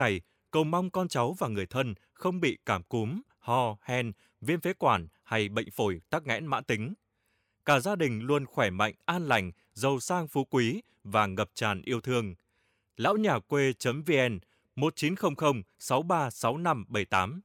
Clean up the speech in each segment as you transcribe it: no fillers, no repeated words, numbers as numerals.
này cầu mong con cháu và người thân không bị cảm cúm, ho, hen, viêm phế quản hay bệnh phổi tắc nghẽn mãn tính. Cả gia đình luôn khỏe mạnh, an lành, giàu sang phú quý và ngập tràn yêu thương. Lão nhà quê.vn 1900 636578.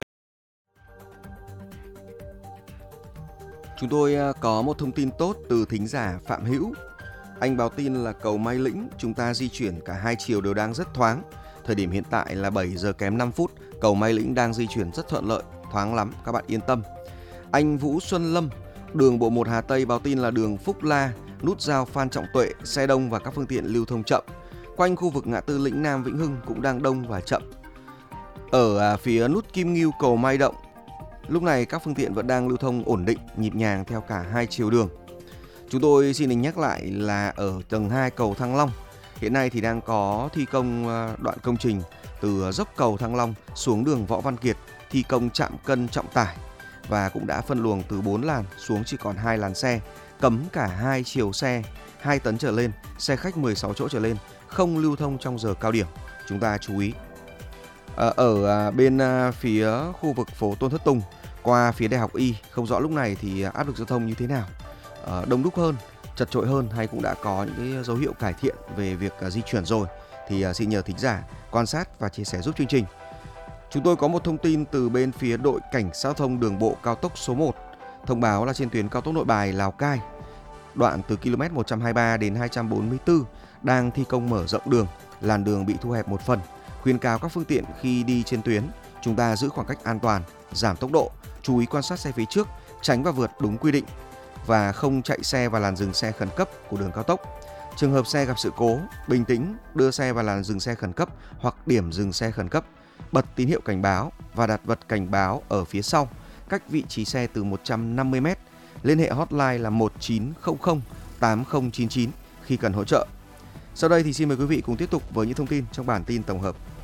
Chúng tôi có một thông tin tốt từ thính giả Phạm Hữu. Anh báo tin là cầu Mai Lĩnh chúng ta di chuyển cả hai chiều đều đang rất thoáng. Thời điểm hiện tại là 7 giờ kém 5 phút, cầu Mai Lĩnh đang di chuyển rất thuận lợi, thoáng lắm, các bạn yên tâm. Anh Vũ Xuân Lâm, đường bộ 1 Hà Tây báo tin là đường Phúc La, nút giao Phan Trọng Tuệ, xe đông và các phương tiện lưu thông chậm. Quanh khu vực ngã tư Lĩnh Nam Vĩnh Hưng cũng đang đông và chậm. Ở phía nút Kim Ngưu cầu Mai Động, lúc này các phương tiện vẫn đang lưu thông ổn định, nhịp nhàng theo cả hai chiều đường. Chúng tôi xin được nhắc lại là ở tầng 2 cầu Thăng Long, hiện nay thì đang có thi công đoạn công trình từ dốc cầu Thăng Long xuống đường Võ Văn Kiệt, thi công trạm cân trọng tải và cũng đã phân luồng từ 4 làn xuống chỉ còn 2 làn xe, cấm cả hai chiều xe 2 tấn trở lên, xe khách 16 chỗ trở lên không lưu thông trong giờ cao điểm. Chúng ta chú ý. Ở bên phía khu vực phố Tôn Thất Tùng qua phía Đại học Y, không rõ lúc này thì áp lực giao thông như thế nào, đông đúc hơn, chật chội hơn hay cũng đã có những cái dấu hiệu cải thiện về việc di chuyển rồi, thì xin nhờ thính giả quan sát và chia sẻ giúp chương trình. Chúng tôi có một thông tin từ bên phía đội cảnh sát giao thông đường bộ cao tốc số 1, thông báo là trên tuyến cao tốc Nội Bài Lào Cai, đoạn từ km 123 đến 244 đang thi công mở rộng đường, làn đường bị thu hẹp một phần. Khuyến cáo các phương tiện khi đi trên tuyến chúng ta giữ khoảng cách an toàn, giảm tốc độ, chú ý quan sát xe phía trước, tránh và vượt đúng quy định và không chạy xe vào làn dừng xe khẩn cấp của đường cao tốc. Trường hợp xe gặp sự cố, bình tĩnh đưa xe vào làn dừng xe khẩn cấp hoặc điểm dừng xe khẩn cấp, bật tín hiệu cảnh báo và đặt vật cảnh báo ở phía sau, cách vị trí xe từ 150 m. Liên hệ hotline là 1900 8099 khi cần hỗ trợ. Sau đây thì xin mời quý vị cùng tiếp tục với những thông tin trong bản tin tổng hợp.